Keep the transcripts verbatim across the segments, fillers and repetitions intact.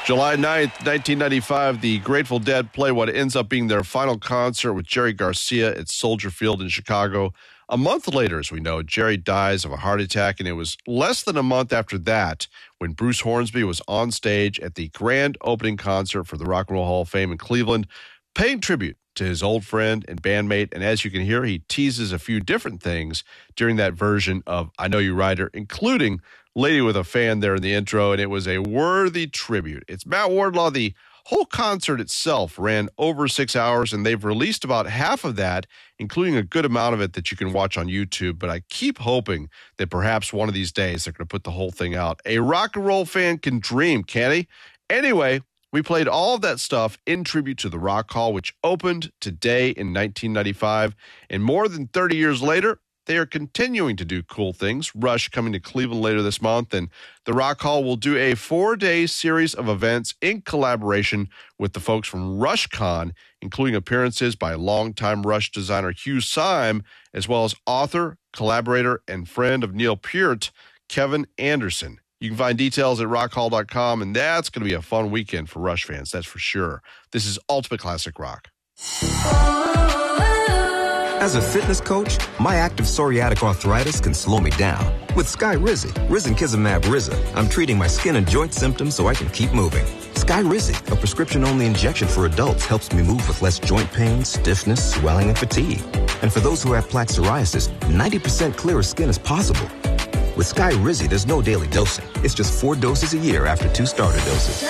July ninth, nineteen ninety-five, the Grateful Dead play what ends up being their final concert with Jerry Garcia at Soldier Field in Chicago. A month later, as we know, Jerry dies of a heart attack, and it was less than a month after that when Bruce Hornsby was on stage at the grand opening concert for the Rock and Roll Hall of Fame in Cleveland, paying tribute to his old friend and bandmate. And as you can hear, he teases a few different things during that version of I Know You Rider, including Lady with a Fan there in the intro, and it was a worthy tribute. It's Matt Wardlaw. The whole concert itself ran over six hours, and they've released about half of that, including a good amount of it that you can watch on YouTube. But I keep hoping that perhaps one of these days they're going to put the whole thing out. A rock and roll fan can dream, can't he? Anyway, we played all of that stuff in tribute to the Rock Hall, which opened today in nineteen ninety-five. And more than thirty years later, they are continuing to do cool things. Rush coming to Cleveland later this month, and the Rock Hall will do a four-day series of events in collaboration with the folks from RushCon, including appearances by longtime Rush designer Hugh Syme, as well as author, collaborator, and friend of Neil Peart, Kevin Anderson. You can find details at rock hall dot com, and that's going to be a fun weekend for Rush fans, that's for sure. This is Ultimate Classic Rock. As a fitness coach, my active psoriatic arthritis can slow me down. With Skyrizi, Risankizumab Riza, I'm treating my skin and joint symptoms so I can keep moving. Skyrizi, a prescription-only injection for adults, helps me move with less joint pain, stiffness, swelling, and fatigue. And for those who have plaque psoriasis, ninety percent clearer skin is possible. With Skyrizi, there's no daily dosing. It's just four doses a year after two starter doses.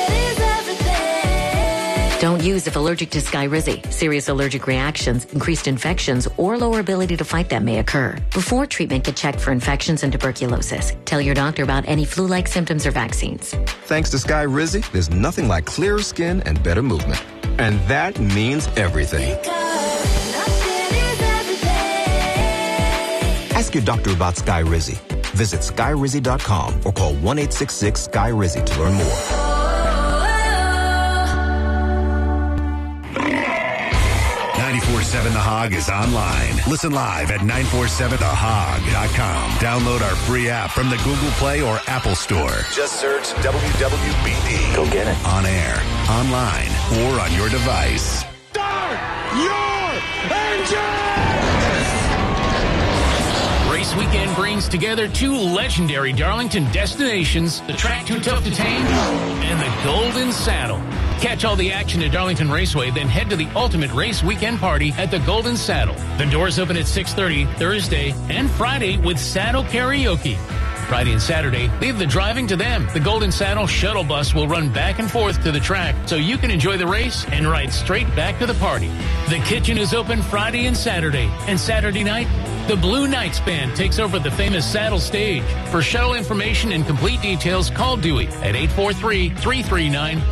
Don't use if allergic to Skyrizi. Serious allergic reactions, increased infections, or lower ability to fight them may occur. Before treatment, get checked for infections and tuberculosis. Tell your doctor about any flu-like symptoms or vaccines. Thanks to Skyrizi, there's nothing like clearer skin and better movement. And that means everything. Ask your doctor about Skyrizi. Visit skyrizi dot com or call one eight six six Sky Rizzy to learn more. nine forty-seven The Hog is online. Listen live at nine forty-seven the hog dot com. Download our free app from the Google Play or Apple Store. Just search W W B D. Go get it. On air, online, or on your device. Start your engine! Race Weekend brings together two legendary Darlington destinations, the Track Too Tough to Tame and the Golden Saddle. Catch all the action at Darlington Raceway, then head to the Ultimate Race Weekend Party at the Golden Saddle. The doors open at six thirty Thursday and Friday with Saddle Karaoke. Friday and Saturday, leave the driving to them. The Golden Saddle shuttle bus will run back and forth to the track so you can enjoy the race and ride straight back to the party. The kitchen is open Friday and Saturday. And Saturday night, the Blue Knights Band takes over the famous Saddle stage. For shuttle information and complete details, call Dewey at eight four three, three three nine,